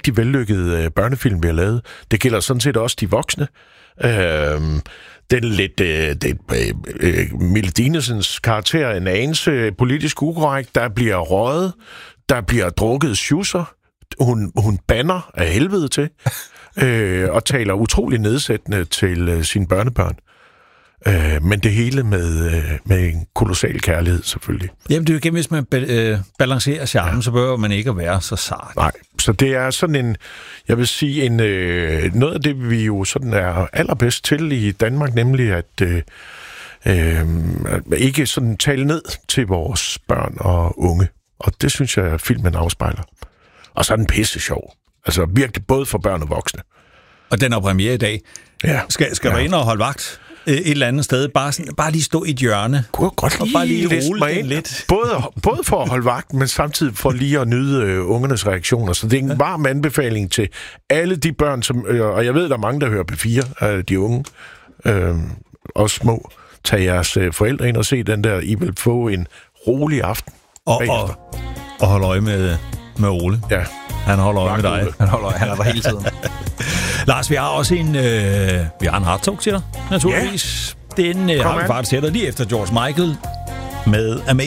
rigtig vellykket børnefilm, vi har lavet. Det gælder sådan set også de voksne. Den lidt Mille Dinesens karakter, en anelse politisk ukorrekt. Der bliver røget, der bliver drukket schusser. Hun banner af helvede til, og taler utrolig nedsættende til sine børnebørn. Men det hele med en kolossal kærlighed, selvfølgelig. Jamen, det er jo igen, hvis man balancerer charmen, så behøver man ikke at være så sart. Nej, så det er sådan en, jeg vil sige, noget af det, vi jo sådan er allerbedst til i Danmark, nemlig at ikke sådan tale ned til vores børn og unge. Og det synes jeg, at filmen afspejler. Og så er den pisse sjov. Altså virkelig både for børn og voksne. Og den er premiere i dag. Ja. Skal du ind og holde vagt et eller andet sted? Bare lige stå i et hjørne. Kunne godt og bare lige rulle mig den ind. lidt. Både for at holde vagt, men samtidig for lige at nyde ungernes reaktioner. Så det er en varm anbefaling til alle de børn, som, og jeg ved, der er mange, der hører P4, de unge, og små. Tag jeres forældre ind og se den der. I vil få en rolig aften. Og hold øje med Ole. Ja. Han holder øje med dig. Han er der hele tiden. Lars, vi har også en hard talk til dig, naturligvis. Ja. Den har vi faktisk til dig lige efter George Michael med Amazing